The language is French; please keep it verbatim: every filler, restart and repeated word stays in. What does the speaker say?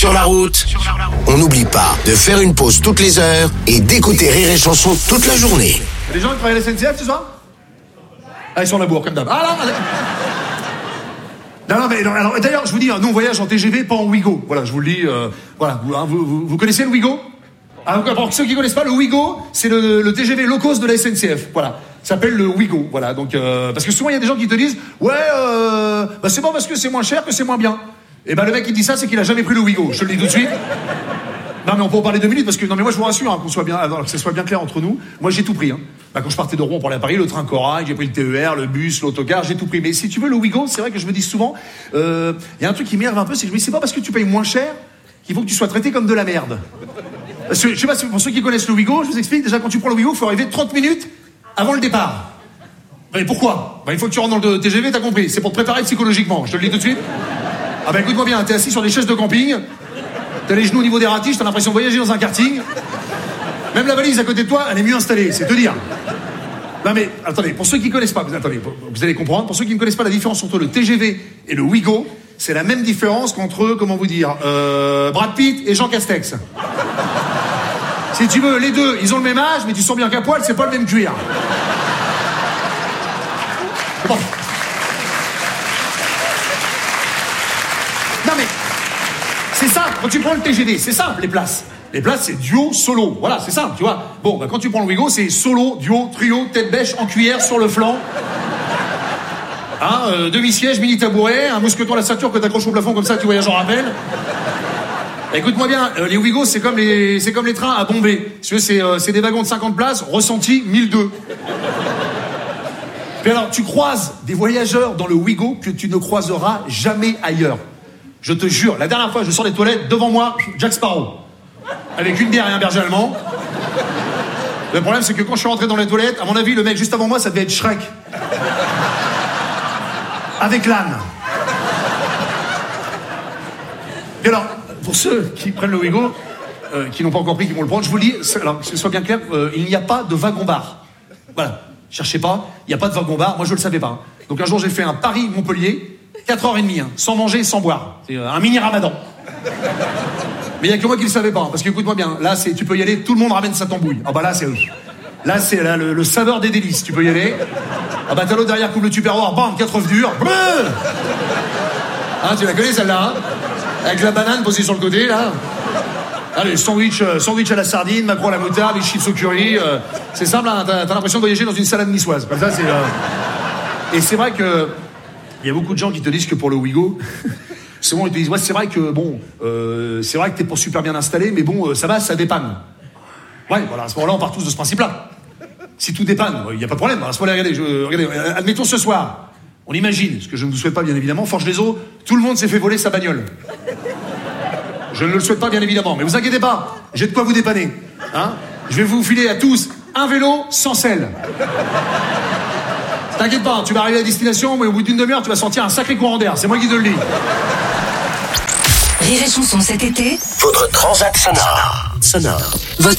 Sur la route, on n'oublie pas de faire une pause toutes les heures et d'écouter Rire et Chanson toute la journée. Les gens qui travaillent à la S N C F ce soir? Ah, ils sont à la bourre, comme d'hab. Ah non, non, non, mais non, alors, d'ailleurs, je vous dis, nous on voyage en T G V, pas en Ouigo. Voilà, je vous le dis. Euh, voilà, vous, hein, vous, vous, vous connaissez le Ouigo? Alors, pour ceux qui connaissent pas, le Ouigo, c'est le, le T G V low cost de la S N C F. Voilà, ça s'appelle le Ouigo. Voilà, donc euh, parce que souvent il y a des gens qui te disent, ouais, euh, bah c'est bon parce que c'est moins cher que c'est moins bien. Et ben le mec qui dit ça, c'est qu'il a jamais pris le Ouigo. Je te le dis tout de suite. Non mais on peut en parler deux minutes parce que non mais moi je vous rassure hein, qu'on soit bien, alors, que ce soit bien clair entre nous. Moi j'ai tout pris. Hein. Bah, quand je partais de Rouen pour aller à Paris, le train Corail, j'ai pris le T E R, le bus, l'autocar, j'ai tout pris. Mais si tu veux le Ouigo, c'est vrai que je me dis souvent, il euh, y a un truc qui m'énerve un peu, c'est que je me dis c'est pas parce que tu payes moins cher qu'il faut que tu sois traité comme de la merde. Parce que, je sais pas, pour ceux qui connaissent le Ouigo, je vous explique, déjà quand tu prends le Ouigo, il faut arriver trente minutes avant le départ. Mais pourquoi? Bah, il faut que tu rentres dans le T G V, t'as compris. C'est pour te préparer psychologiquement, je te le dis tout de suite. Ah bah écoute-moi bien, t'es assis sur des chaises de camping, t'as les genoux au niveau des ratiches, t'as l'impression de voyager dans un karting. Même la valise à côté de toi, elle est mieux installée, c'est te dire. Non mais, attendez, pour ceux qui connaissent pas, vous, attendez, vous allez comprendre, pour ceux qui ne connaissent pas la différence entre le T G V et le Ouigo, c'est la même différence qu'entre, comment vous dire, euh, Brad Pitt et Jean Castex. Si tu veux, les deux, ils ont le même âge, mais tu sens bien qu'à poil, c'est pas le même cuir. Bon. Non mais, c'est ça, quand tu prends le T G V, c'est simple les places. Les places, c'est duo, solo. Voilà, c'est simple, tu vois. Bon, bah, quand tu prends le Ouigo, c'est solo, duo, trio, tête bêche, en cuillère, sur le flanc. Hein, euh, demi-siège, mini-tabouret, un mousqueton à la ceinture que t'accroches au plafond comme ça, tu voyages en rappel. Bah, écoute-moi bien, euh, les Ouigo, c'est comme les, c'est comme les trains à Bombay. Si tu veux, c'est, euh, c'est des wagons de cinquante places, ressenti mille deux. Puis alors, tu croises des voyageurs dans le Ouigo que tu ne croiseras jamais ailleurs. Je te jure, la dernière fois, je sors des toilettes, devant moi, Jack Sparrow. Avec une bière et un berger allemand. Le problème, c'est que quand je suis rentré dans les toilettes, à mon avis, le mec juste avant moi, ça devait être Shrek. Avec l'âne. Et alors, pour ceux qui prennent le Ouigo, euh, qui n'ont pas encore pris, qui vont le prendre, je vous le dis, alors, que ce soit bien clair, euh, il n'y a pas de wagon-bar. Voilà. Cherchez pas, il n'y a pas de wagon-bar. Moi, je le savais pas. Hein. Donc un jour, j'ai fait un Paris-Montpellier, quatre heures trente, hein, sans manger, sans boire. C'est euh, un mini-ramadan. Mais il n'y a que moi qui le savais pas, hein, parce que écoute-moi bien, là, c'est, tu peux y aller, tout le monde ramène sa tambouille. Ah bah là, c'est... Là, c'est là, le, le saveur des délices, tu peux y aller. Ah bah t'as l'autre derrière, coupe le tupperware, bam, quatre œufs durs. Hein, tu la connais celle-là, hein, avec la banane posée sur le côté, là. Allez, sandwich, euh, sandwich à la sardine, maquereau à la moutarde, les chips au curry. Euh, c'est simple, hein, t'as, t'as l'impression de voyager dans une salade niçoise. Comme ça, c'est... Euh... Et c'est vrai que... Il y a beaucoup de gens qui te disent que pour le Ouigo... Souvent, ils te disent, ouais, c'est vrai que, bon, euh, c'est vrai que t'es pas super bien installé, mais bon, euh, ça va, ça dépanne. Ouais, voilà, à ce moment-là, on part tous de ce principe-là. Si tout dépanne, il n'y a pas de problème. À ce moment-là, regardez, je, regardez, admettons ce soir, on imagine, ce que je ne vous souhaite pas, bien évidemment, forge les eaux, tout le monde s'est fait voler sa bagnole. Je ne le souhaite pas, bien évidemment, mais vous inquiétez pas, j'ai de quoi vous dépanner. Hein, je vais vous filer à tous un vélo sans selle. T'inquiète pas, tu vas arriver à destination, mais au bout d'une demi-heure, tu vas sentir un sacré courant d'air. C'est moi qui te le dis. Rire et Chanson cet été. Votre transat sonore. Sonore. Votre